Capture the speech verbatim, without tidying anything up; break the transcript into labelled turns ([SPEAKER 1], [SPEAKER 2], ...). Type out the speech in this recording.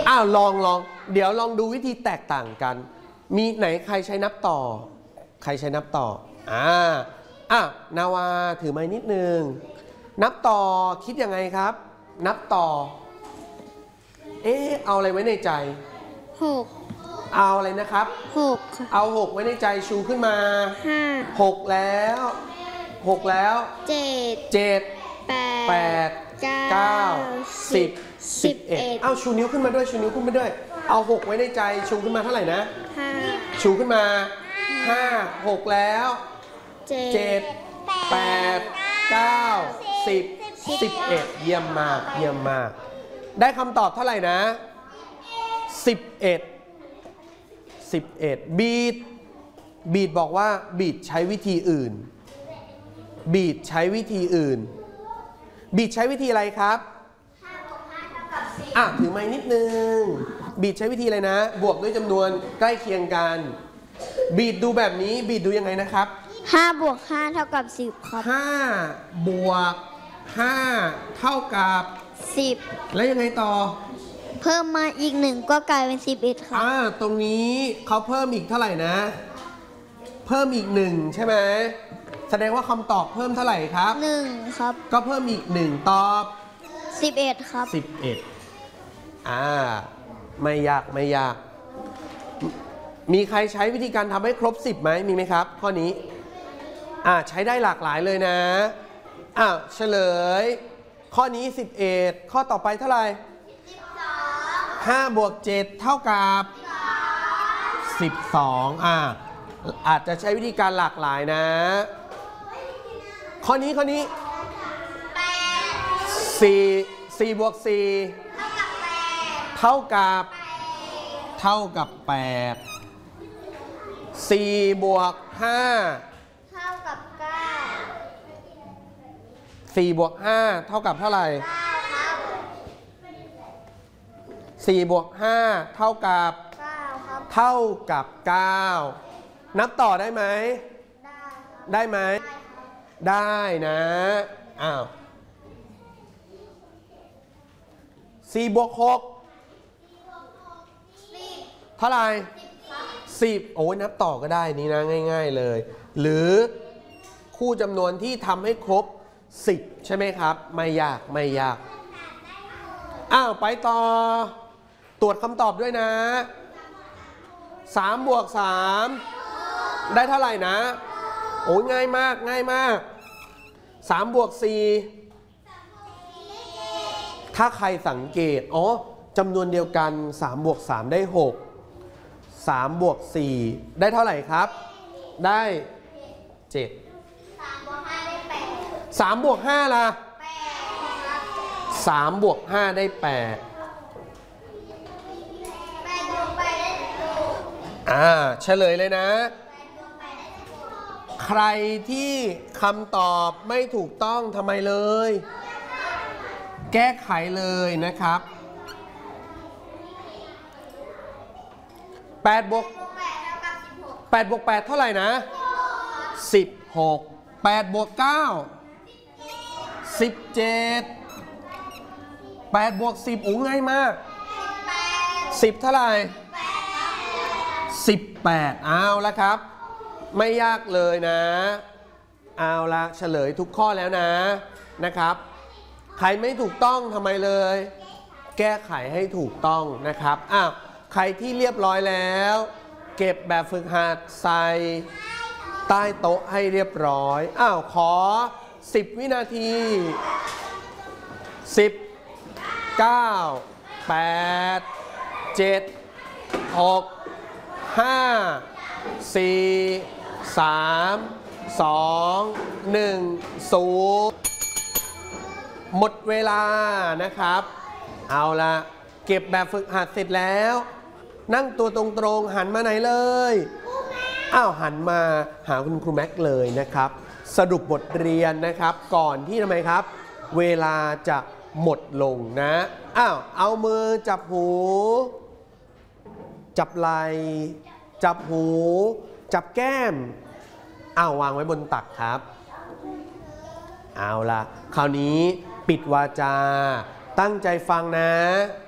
[SPEAKER 1] อ้าวลองลองเดี๋ยวลองดูวิธีแตกต่างกันมีไหนใครใช้นับต่อใครใช้นับต่ออ่าอ่ะนาวาถือไม้นิดนึงนับต่อคิดยังไงครับนับต่อเอ๊ะเอาอะไรไว้ในใจ
[SPEAKER 2] หก
[SPEAKER 1] เอาอะไรนะครับ
[SPEAKER 2] หก
[SPEAKER 1] เอาหกไว้ในใจชูขึ้นมา
[SPEAKER 2] ห้า
[SPEAKER 1] หกแล้วหกแล้ว
[SPEAKER 2] เจ็ด
[SPEAKER 1] เจ็ดแปดเก้าสิบสิบเอ็ดเอาชูนิ้วขึ้นมาด้วยชูนิ้วขึ้นมาด้วยเอาหกไว้ในใจชูขึ้นมาเท่าไหร่นะ
[SPEAKER 2] ห้า
[SPEAKER 1] ชูขึ้นมาห้าหกแล้วเจ็ดแปดเก้าสิบสิบเอ็ดเยี่ยมมากเยี่ยมมากได้คำตอบเท่าไหร่นะสิบเอ็ดสิบเอ็ดบีดบีดบอกว่าบีดใช้วิธีอื่นบีดใช้วิธีอื่นบีดใช้วิธีอะไรครับอ่ะถือไม้นิดนึงบีดใช้วิธีอะไรนะบวกด้วยจำนวนใกล้เคียงกันบีดดูแบบนี้บีดดูยังไงนะครับ
[SPEAKER 2] ห้าบวกห้าเท่ากับสิบครับ
[SPEAKER 1] ห้าบวกห้าเท่ากับ
[SPEAKER 2] สิบ
[SPEAKER 1] แล้วยังไงต่อ
[SPEAKER 2] เพิ่มมาอีกหนึ่งก็กลายเป็นสิบเอ็ดครับ
[SPEAKER 1] อ่าตรงนี้เขาเพิ่มอีกเท่าไหร่นะเพิ่มอีกหนึ่งใช่ไหมแสดงว่าคำตอบเพิ่มเท่าไหร่ครับ
[SPEAKER 2] หนึ่งครับ
[SPEAKER 1] ก็เพิ่มอีกหนึ่งตอบ
[SPEAKER 2] สิบเอ็ดครับ
[SPEAKER 1] สิบเอ็ดอ่าไม่ยากไม่ยากมีใครใช้วิธีการทำให้ครบสิบไหมมีไหมครับข้อนี้อ่าใช้ได้หลากหลายเลยนะอ่าเฉลยข้อนี้สิบเอ็ดข้อต่อไปเท่าไหร่ห้าบวกเจ็ดเท่ากับสิบสองอ่าอาจจะใช้วิธีการหลากหลายนะข้อนี้ข้อนี้สี่สี่บวกสี่เท่ากับเท่ากับแปดสี่บวกห้า
[SPEAKER 2] เท่ากับเก้า
[SPEAKER 1] สี่บวกห้าเท่ากับเท่าไหร่สี่บวกห้าเท่ากับ
[SPEAKER 2] เก้าครับ
[SPEAKER 1] เท่ากับเก้านับต่อได้ไหมได้ได้ไหมได้นะอ้าวสี่บวกหกเท่าไหร่สิบโอ้ยนับต่อก็ได้นี่นะง่ายๆเลยหรือคู่จำนวนที่ทำให้ครบสิบใช่ไหมครับไม่ยากไม่ยากอ้าวไปต่อตรวจคำตอบด้วยนะสามบวกสามได้เท่าไหร่นะโอ้ยง่ายมากง่ายมากสามบวกสี่ถ้าใครสังเกตอ๋อจำนวนเดียวกันสามบวกสามได้หกสามบวกสี่ได้เท่าไหร่ครับได้เจ็ดสามบวกห้าได้แปดสามบวกห้าล่ะสามบวกห้าได้แปดอ่าเฉลยเลยนะใครที่คำตอบไม่ถูกต้องทำไมเลยแก้ไขเลยนะครับแปดบวกแปดบวกแปดเท่าไหร่นะสิบหกแปดบวกเก้าสิบเจ็ดแปดบวกสิบโอ้ง่ายมากสิบเท่าไหร่สิบแปดเอาละครับไม่ยากเลยนะเอาละเฉลยทุกข้อแล้วนะนะครับใครไม่ถูกต้องทำไมเลยแก้ไขให้ถูกต้องนะครับอ้าวใครที่เรียบร้อยแล้วเก็บแบบฝึกหัดใส่ใต้โต๊ะให้เรียบร้อยอ้าวขอสิบวินาทีสิบ เก้า แปด เจ็ด หก ห้า สี่ สาม สอง หนึ่ง ศูนย์หมดเวลานะครับเอาละเก็บแบบฝึกหัดเสร็จแล้วนั่งตัวตรงๆหันมาไหนเลยอ้าวหันมาหาคุณครูแม็กเลยนะครับสรุปบทเรียนนะครับก่อนที่ทำไมครับเวลาจะหมดลงนะอ้าวเอามือจับหูจับไหล่จับหูจับแก้มอ้าววางไว้บนตักครับเอาละคราวนี้ปิดวาจาตั้งใจฟังนะ